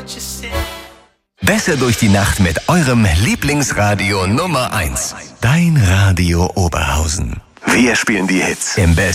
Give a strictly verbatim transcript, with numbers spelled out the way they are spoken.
Besser durch die Nacht mit eurem Lieblingsradio Nummer eins. Dein Radio Oberhausen. Wir spielen die Hits im Best